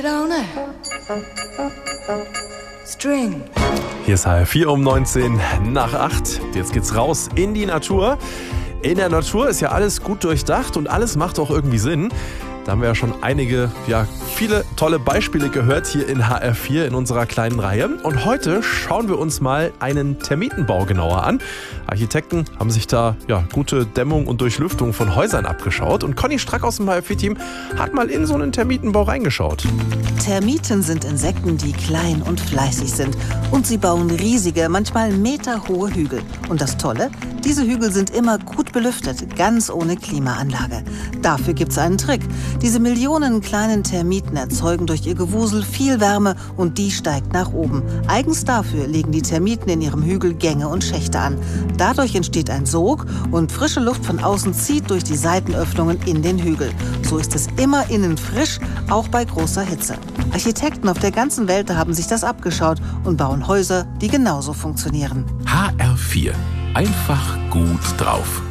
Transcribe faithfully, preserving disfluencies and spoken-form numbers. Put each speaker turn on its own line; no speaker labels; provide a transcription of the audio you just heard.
String.
Hier ist H R vier um neunzehn nach acht. Jetzt geht's raus in die Natur. In der Natur ist ja alles gut durchdacht und alles macht auch irgendwie Sinn. Da haben wir ja schon einige, ja, viele tolle Beispiele gehört hier in H R vier in unserer kleinen Reihe. Und heute schauen wir uns mal einen Termitenbau genauer an. Architekten haben sich da ja gute Dämmung und Durchlüftung von Häusern abgeschaut. Und Conny Strack aus dem H R vier-Team hat mal in so einen Termitenbau reingeschaut.
Termiten sind Insekten, die klein und fleißig sind. Und sie bauen riesige, manchmal meterhohe Hügel. Und das Tolle? Diese Hügel sind immer gut belüftet, ganz ohne Klimaanlage. Dafür gibt's einen Trick. Diese Millionen kleinen Termiten erzeugen durch ihr Gewusel viel Wärme und die steigt nach oben. Eigens dafür legen die Termiten in ihrem Hügel Gänge und Schächte an. Dadurch entsteht ein Sog und frische Luft von außen zieht durch die Seitenöffnungen in den Hügel. So ist es immer innen frisch, auch bei großer Hitze. Architekten auf der ganzen Welt haben sich das abgeschaut und bauen Häuser, die genauso funktionieren.
H R vier. Einfach gut drauf.